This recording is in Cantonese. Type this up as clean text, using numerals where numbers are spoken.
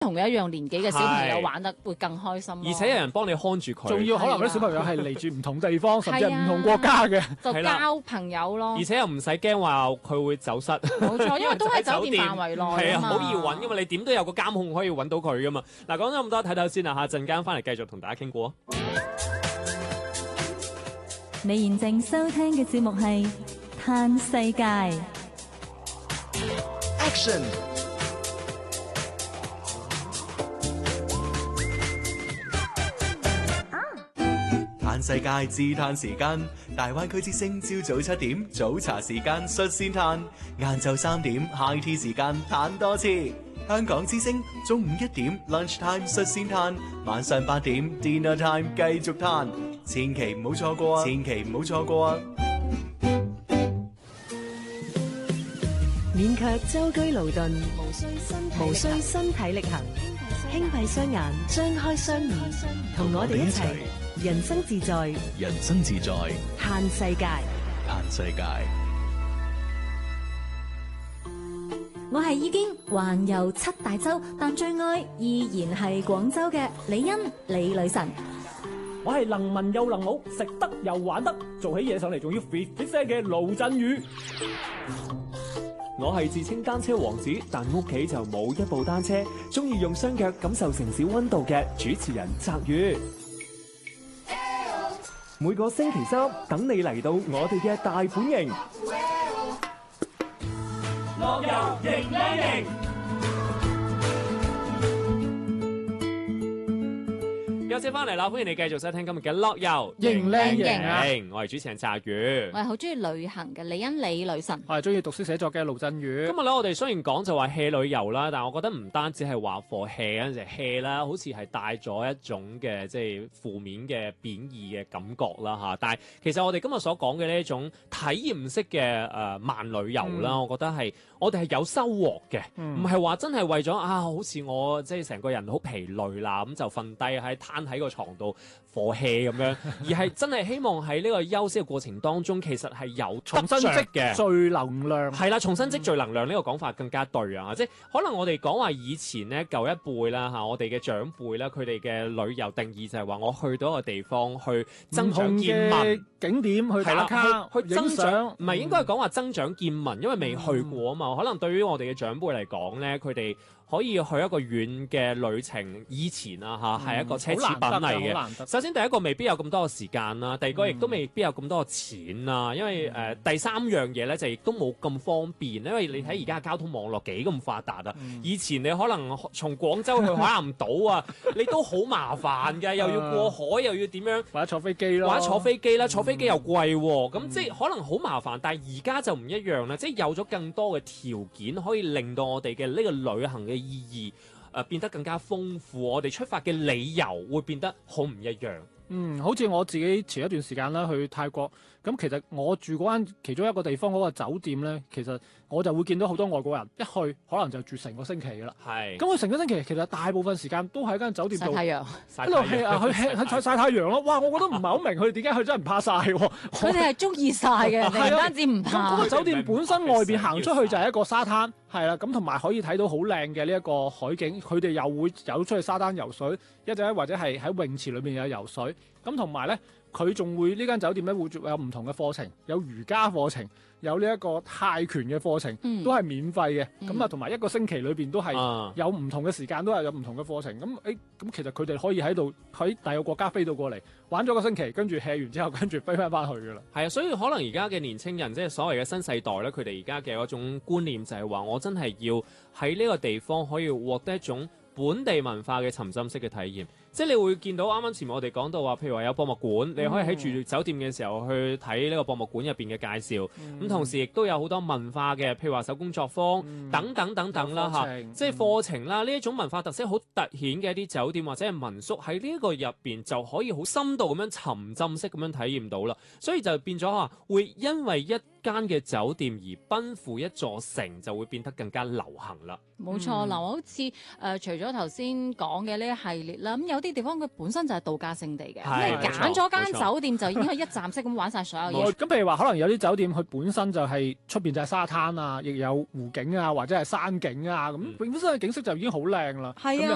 同佢一樣年紀嘅小朋友玩得會更開心， 而且有人幫你看住佢， 仲要可能嗰啲小朋友係嚟自唔同地方，甚至係唔同國家嘅， 就交朋友咯。 而且又唔使驚話佢會走失， 冇錯，因為都喺酒店範圍內係啊， 啊嘛， 好易揾噶嘛，你點都有個監控可以揾到佢噶嘛。嗱，講咗咁多，睇睇先啦嚇，陣間翻嚟繼續同大家傾過。 你現正收聽嘅節目係《嘆世界》。 Action！嘆世界自嘆時間，大灣區之聲朝早7點早茶時間率先嘆，晏晝3點 High Tea 時間嘆多次。香港之聲中午1點 Lunch Time 率先嘆，晚上8點 Dinner Time 繼續嘆，千祈唔好錯過啊！千祈唔好錯過啊！ 免卻舟車勞頓，無需身體力行，輕閉雙眼，張開雙耳，同我哋一齊人生自在， 人生自在， 嘆世界。 嘆世界。 我係已經環遊7大洲，但最愛依然係廣州嘅李欣李女神。 我係能文又能武，食得又玩得，做起嘢上嚟仲要 fit 聲嘅盧振宇。 我係自稱單車王子，但屋企就冇一部單車，中意用雙腳感受城市溫度嘅主持人澤宇。每個星期3等你嚟到我哋嘅大本營，樂遊迎靚營。 休息翻嚟啦，歡迎你繼續收聽今日嘅樂遊迎靚營啊！ 我係主持人澤宇， 我係好中意旅行嘅李欣李女神， 我係中意讀書寫作嘅盧振宇。 今日咧，我哋雖然講就話 hea 旅遊啦，但係我覺得唔單止係話 for hea 嗰陣時 hea 啦，好似係帶咗一種嘅即係負面嘅貶義嘅感覺啦嚇。但係其實我哋今日所講嘅呢一種體驗式嘅慢旅遊啦，我覺得係我哋係有收穫嘅，唔係話真係為咗好似我即係成個人好疲累啦，咁就瞓低喺個床度 for hea 咁樣，而係真係希望喺呢個休息嘅過程當中，其實係有重新積聚能量。 係啦，重新積聚能量呢個講法更加對啊！即係可能我哋講話以前咧舊一輩啦嚇，我哋嘅長輩啦，佢哋嘅旅遊定義就係話我去到一個地方去增長見聞景點去打卡去增長，唔係應該係講話增長見聞，因為未去過啊嘛。可能對於我哋嘅長輩嚟講咧，佢哋可以去一個遠嘅旅程，以前啊嚇係一個奢侈品嚟嘅。首先第一個未必有咁多嘅時間啦，第二個亦都未必有咁多嘅錢啦，因為第三樣嘢咧就亦都冇咁方便，因為你睇而家嘅交通網絡幾咁發達啊！以前你可能從廣州去海南島啊，你都好麻煩嘅，又要過海，又要點樣， 或者坐飛機咯， 或者坐飛機啦，坐飛機又貴喎，咁即係可能好麻煩。但係而家就唔一樣啦，即係有咗更多嘅條件，可以令到我哋嘅呢個旅行嘅意義變得更加豐富，我哋出發嘅理由會變得好唔一樣。 好似我自己前一段時間啦去泰國，咁其實我住嗰間其中一個地方嗰個酒店咧，其實我就會見到好多外國人一去可能就住成個星期噶啦。係。咁佢成個星期其實大部分時間都喺間酒店度曬太陽， 一路去曬太陽咯。哇！我覺得唔係好明佢哋點解佢真係唔怕曬喎。 佢哋係中意曬嘅，唔單止唔怕。 嗰個酒店本身外邊行出去就係一個沙灘，係啦，咁同埋可以睇到好靚嘅呢一個海景。佢哋又會走出去沙灘游水，一陣或者係喺泳池裏邊有游水。咁同埋咧，佢仲會呢間酒店咧會有唔同嘅課程，有瑜伽課程，有呢一個泰拳嘅課程，都係免費嘅。咁同埋一個星期裏邊都係有唔同嘅時間，都係有唔同嘅課程。咁其實佢哋可以喺度喺第二個國家飛到過嚟玩咗個星期，跟住 hea 完之後，跟住飛翻去噶啦。 係啊，所以可能而家嘅年青人，即係所謂嘅新世代咧，佢哋而家嘅嗰種觀念就係話，我真係要喺呢個地方可以獲得一種本地文化嘅沉浸式嘅體驗。即係你會見到啱啱前面我哋講到話，譬如話有博物館，你可以喺住酒店嘅時候去睇呢個博物館入邊嘅介紹。咁同時亦都有好多文化嘅，譬如話手工作坊等等啦嚇，即係課程啦，呢一種文化特色好突顯嘅一啲酒店或者係民宿喺呢一個入邊就可以好深度咁樣沉浸式咁樣體驗到啦。所以就變咗嚇，會因為一間嘅酒店而奔赴一座城，就會變得更加流行啦。 冇錯，嗱，好似除咗頭先講嘅呢一系列啦，咁有啲地方佢本身就係度假勝地嘅，咁你揀咗間酒店就已經係一站式咁玩晒所有嘢。 咁譬如話，可能有啲酒店佢本身就係出邊就係沙灘啊，亦有湖景啊，或者係山景啊，咁本身嘅景色就已經好靚啦。係啊。